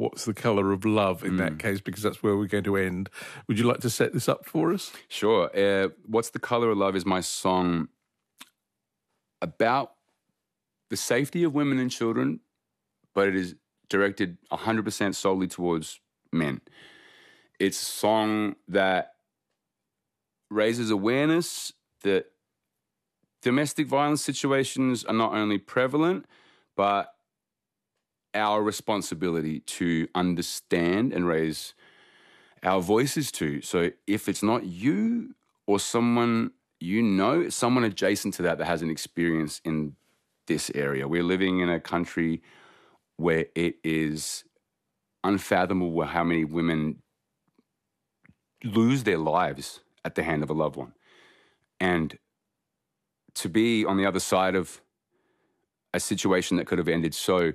What's the Colour of Love in that case, because that's where we're going to end. Would you like to set this up for us? Sure. What's the Colour of Love is my song about the safety of women and children, but it is directed 100% solely towards men. It's a song that raises awareness that domestic violence situations are not only prevalent, but our responsibility to understand and raise our voices to. So if it's not you or someone you know, someone adjacent to that has an experience in this area. We're living in a country where it is unfathomable how many women lose their lives at the hand of a loved one. And to be on the other side of a situation that could have ended so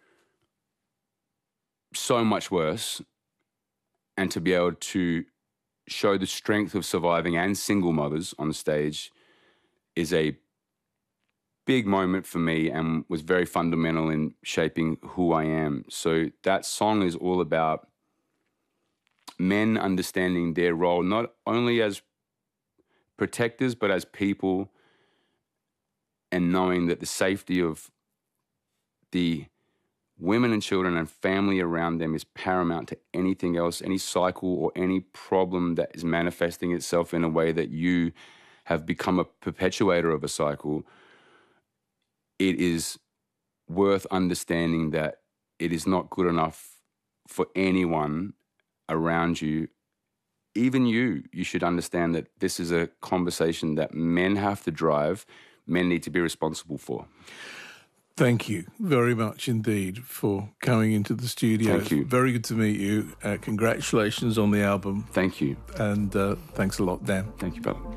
much worse, and to be able to show the strength of surviving and single mothers on the stage is a big moment for me and was very fundamental in shaping who I am. So that song is all about men understanding their role, not only as protectors, but as people, and knowing that the safety of the women and children and family around them is paramount to anything else, any cycle or any problem that is manifesting itself in a way that you have become a perpetuator of a cycle. It is worth understanding that it is not good enough for anyone around you. Even you should understand that this is a conversation that men have to drive, men need to be responsible for. Thank you very much indeed for coming into the studio. Thank you. Very good to meet you. Congratulations on the album. Thank you. And thanks a lot, Dan. Thank you, brother.